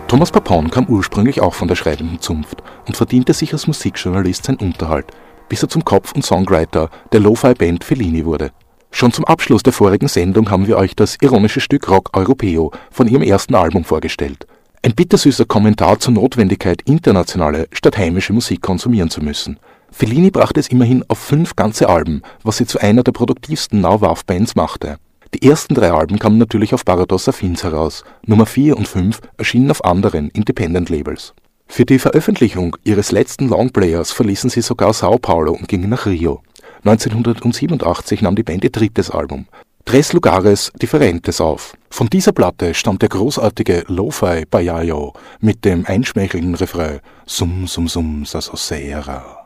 Thomas Papon kam ursprünglich auch von der schreibenden Zunft und verdiente sich als Musikjournalist seinen Unterhalt, bis er zum Kopf und Songwriter der Lo-Fi-Band Fellini wurde. Schon zum Abschluss der vorigen Sendung haben wir euch das ironische Stück Rock Europeo von ihrem ersten Album vorgestellt. Ein bittersüßer Kommentar zur Notwendigkeit, internationale statt heimische Musik konsumieren zu müssen. Fellini brachte es immerhin auf 5 ganze Alben, was sie zu einer der produktivsten Now-Wave-Bands machte. Die ersten 3 Alben kamen natürlich auf Paradox Affins heraus, Nummer 4 und 5 erschienen auf anderen Independent-Labels. Für die Veröffentlichung ihres letzten Longplayers verließen sie sogar Sao Paulo und gingen nach Rio. 1987 nahm die Band ihr 3. Album, Tres Lugares Diferentes, auf. Von dieser Platte stammt der großartige Lo-Fi Baiaio mit dem einschmeichelnden Refrain Sum Sum Sum Sa Sosera.